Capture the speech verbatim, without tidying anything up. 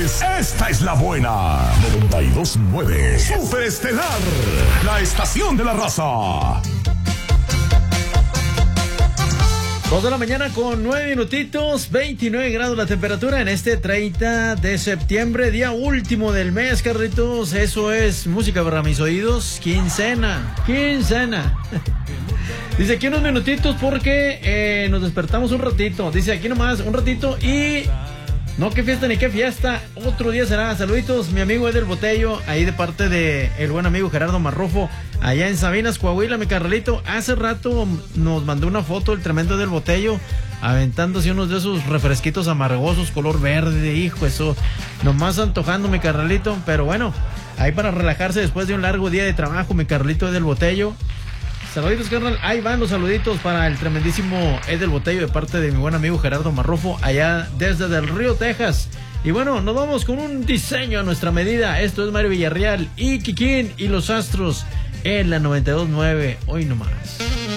pues esta es la buena. noventa y dos punto nueve Super Estelar, la estación de la raza. Dos de la mañana con nueve minutitos, veintinueve grados la temperatura en este treinta de septiembre, día último del mes, Carlitos. Eso es música para mis oídos, quincena, quincena. Dice aquí unos minutitos porque eh, nos despertamos un ratito. Dice aquí nomás un ratito y... No, qué fiesta ni qué fiesta, otro día será. Saluditos, mi amigo Edel Botello, ahí de parte de el buen amigo Gerardo Marrufo, allá en Sabinas, Coahuila, mi carnalito. Hace rato nos mandó una foto el tremendo Edel Botello, aventándose unos de esos refresquitos amargosos, color verde, hijo, eso, nomás antojando, mi carnalito. Pero bueno, ahí para relajarse después de un largo día de trabajo, mi carnalito Edel Botello. Saluditos, carnal. Ahí van los saluditos para el tremendísimo Edel Botello de parte de mi buen amigo Gerardo Marrufo, allá desde Del Río, Texas. Y bueno, nos vamos con un diseño a nuestra medida. Esto es Mario Villarreal y Kikín y los Astros en la noventa y dos punto nueve. Hoy nomás.